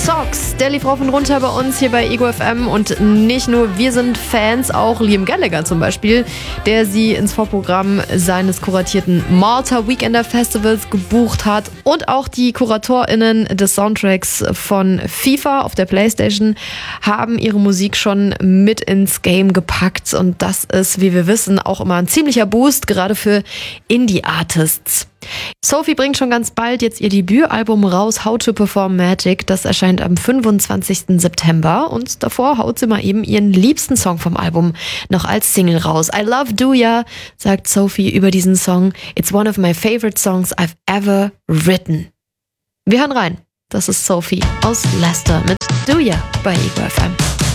Socks, der lief rauf und runter bei uns hier bei Ego FM und nicht nur wir sind Fans, auch Liam Gallagher zum Beispiel, der sie ins Vorprogramm seines kuratierten Malta Weekender Festivals gebucht hat und auch die KuratorInnen des Soundtracks von FIFA auf der Playstation haben ihre Musik schon mit ins Game gepackt und das ist, wie wir wissen, auch immer ein ziemlicher Boost, gerade für Indie-Artists. Sophie bringt schon ganz bald jetzt ihr Debütalbum raus, How to Perform Magic. Das erscheint am 25. September und davor haut sie mal eben ihren liebsten Song vom Album noch als Single raus. I Love Dooya, sagt Sophie über diesen Song. It's one of my favorite songs I've ever written. Wir hören rein. Das ist Sophie aus Leicester mit Dooya bei Ego FM.